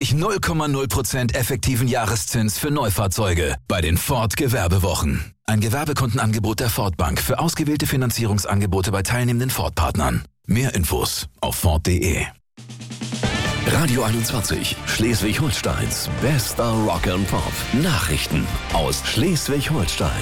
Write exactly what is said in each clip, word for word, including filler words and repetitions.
einundzwanzig null Komma null Prozent effektiven Jahreszins für Neufahrzeuge bei den Ford Gewerbewochen. Ein Gewerbekundenangebot der Ford Bank für ausgewählte Finanzierungsangebote bei teilnehmenden Ford-Partnern. Mehr Infos auf Ford punkt de. Radio einundzwanzig, Schleswig-Holsteins bester Rock and Pop. Nachrichten aus Schleswig-Holstein.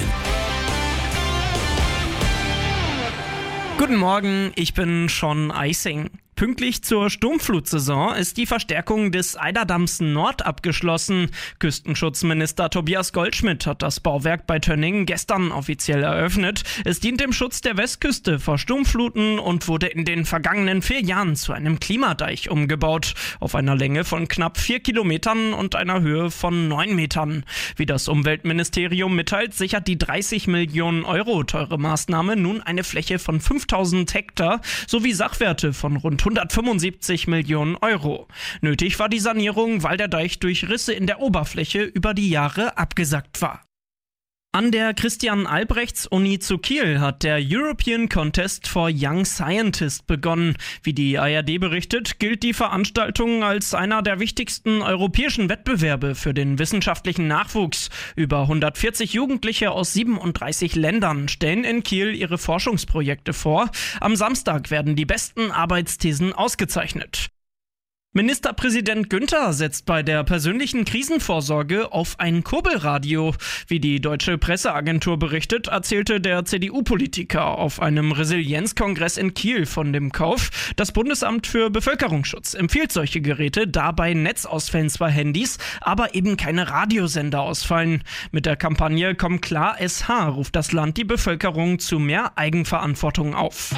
Guten Morgen, ich bin Sean Eising. Pünktlich zur Sturmflutsaison ist die Verstärkung des Eiderdamms Nord abgeschlossen. Küstenschutzminister Tobias Goldschmidt hat das Bauwerk bei Tönning gestern offiziell eröffnet. Es dient dem Schutz der Westküste vor Sturmfluten und wurde in den vergangenen vier Jahren zu einem Klimadeich umgebaut. Auf einer Länge von knapp vier Kilometern und einer Höhe von neun Metern. Wie das Umweltministerium mitteilt, sichert die dreißig Millionen Euro teure Maßnahme nun eine Fläche von fünftausend Hektar sowie Sachwerte von rund hundertfünfundsiebzig Millionen Euro. Nötig war die Sanierung, weil der Deich durch Risse in der Oberfläche über die Jahre abgesackt war. An der Christian-Albrechts-Uni zu Kiel hat der European Contest for Young Scientist begonnen. Wie die A R D berichtet, gilt die Veranstaltung als einer der wichtigsten europäischen Wettbewerbe für den wissenschaftlichen Nachwuchs. Über hundertvierzig Jugendliche aus siebenunddreißig Ländern stellen in Kiel ihre Forschungsprojekte vor. Am Samstag werden die besten Arbeitsthesen ausgezeichnet. Ministerpräsident Günther setzt bei der persönlichen Krisenvorsorge auf ein Kurbelradio. Wie die Deutsche Presseagentur berichtet, erzählte der C D U-Politiker auf einem Resilienzkongress in Kiel von dem Kauf. Das Bundesamt für Bevölkerungsschutz empfiehlt solche Geräte, da bei Netzausfällen zwar Handys, aber eben keine Radiosender ausfallen. Mit der Kampagne Komm klar S H ruft das Land die Bevölkerung zu mehr Eigenverantwortung auf.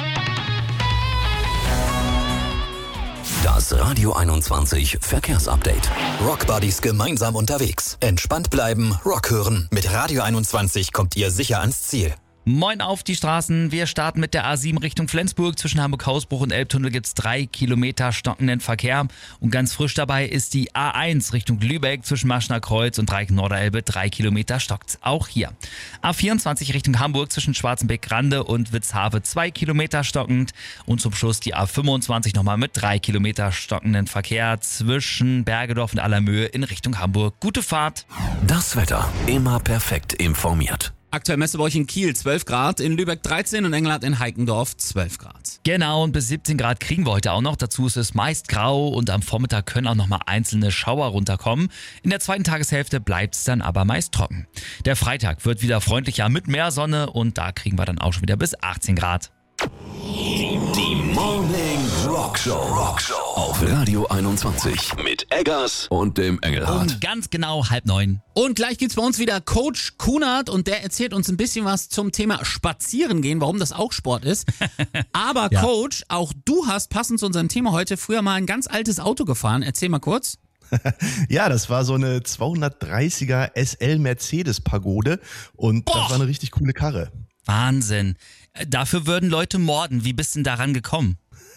Das Radio einundzwanzig Verkehrsupdate. Rockbuddies gemeinsam unterwegs. Entspannt bleiben, Rock hören. Mit Radio einundzwanzig kommt ihr sicher ans Ziel. Moin auf die Straßen. Wir starten mit der A sieben Richtung Flensburg. Zwischen Hamburg-Hausbruch und Elbtunnel gibt's drei Kilometer stockenden Verkehr. Und ganz frisch dabei ist die A eins Richtung Lübeck. Zwischen Maschner Kreuz und Dreieck-Norderelbe drei Kilometer stockt's auch hier. A vierundzwanzig Richtung Hamburg zwischen Schwarzenbeck-Grande und Witzhave zwei Kilometer stockend. Und zum Schluss die A fünfundzwanzig nochmal mit drei Kilometer stockenden Verkehr zwischen Bergedorf und Allermöhe in Richtung Hamburg. Gute Fahrt. Das Wetter immer perfekt informiert. Aktuell Messebauch in Kiel zwölf Grad, in Lübeck dreizehn und Engelhardt in Heikendorf zwölf Grad. Genau, und bis siebzehn Grad kriegen wir heute auch noch. Dazu ist es meist grau und am Vormittag können auch noch mal einzelne Schauer runterkommen. In der zweiten Tageshälfte bleibt es dann aber meist trocken. Der Freitag wird wieder freundlicher mit mehr Sonne und da kriegen wir dann auch schon wieder bis achtzehn Grad. Die, die Morning Rock Show. Rock Show auf Radio einundzwanzig mit Eggers und dem Engelhardt. Und ganz genau halb neun. Und gleich gibt's bei uns wieder Coach Kunert und der erzählt uns ein bisschen was zum Thema Spazieren gehen, warum das auch Sport ist. Aber ja. Coach, auch du hast passend zu unserem Thema heute früher mal ein ganz altes Auto gefahren. Erzähl mal kurz. Ja, das war so eine zweihundertdreißiger S L Mercedes Pagode und Boah. Das war eine richtig coole Karre. Wahnsinn. Dafür würden Leute morden. Wie bist du denn daran gekommen?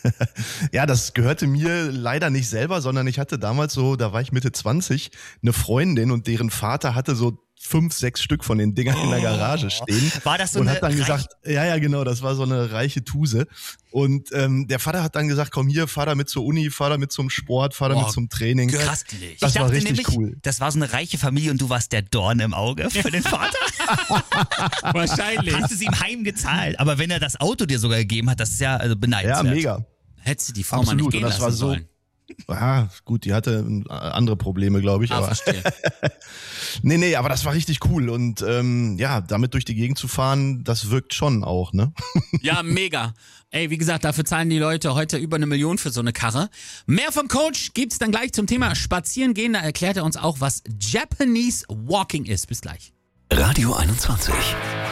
Ja, das gehörte mir leider nicht selber, sondern ich hatte damals so, da war ich Mitte zwanzig, eine Freundin und deren Vater hatte so fünf, sechs Stück von den Dingern in der Garage stehen. War das so und eine hat dann reich- gesagt, ja, ja, genau, das war so eine reiche Tuse. Und ähm, der Vater hat dann gesagt, komm hier, fahr damit zur Uni, fahr damit zum Sport, fahr damit Boah, zum Training. Köstlich. Das ich war dachte richtig nämlich, cool. Das war so eine reiche Familie und du warst der Dorn im Auge für den Vater. Wahrscheinlich. Hast du es ihm heimgezahlt. Aber wenn er das Auto dir sogar gegeben hat, das ist ja also beneidenswert. Ja, mega. Hättest du die Frau Absolut. mal nicht gehen Und das lassen war so, sollen. Ah, gut, die hatte andere Probleme, glaube ich. Ah, aber verstehe. nee, nee, aber das war richtig cool. Und ähm, ja, damit durch die Gegend zu fahren, das wirkt schon auch, ne? Ja, mega. Ey, wie gesagt, dafür zahlen die Leute heute über eine Million für so eine Karre. Mehr vom Coach gibt's dann gleich zum Thema Spazieren gehen. Da erklärt er uns auch, was Japanese Walking ist. Bis gleich. Radio einundzwanzig.